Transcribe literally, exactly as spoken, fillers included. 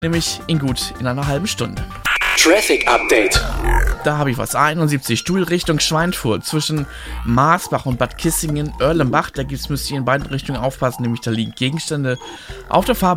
nämlich in gut in einer halben Stunde. Traffic Update. Da habe ich was. A einundsiebzig Stuhl Richtung Schweinfurt zwischen Marsbach und Bad Kissingen, Erlenbach. Da müsst ihr in beiden Richtungen aufpassen, nämlich da liegen Gegenstände auf der Fahrbahn.